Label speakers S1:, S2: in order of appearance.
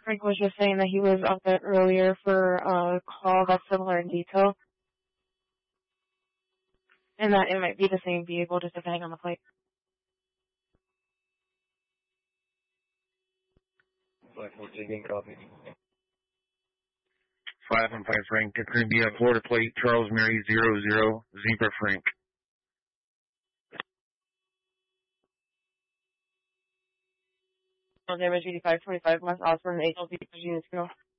S1: Frank was just saying that he was out there earlier for a call that's similar in detail, and that it might be the same vehicle, just depending on the plate.
S2: 514, copy.
S3: 515 Frank. It's going to be a Florida plate, Charles Mary 00, Zebra Frank.
S1: Damage 8525 West Osborne, HLP, units go.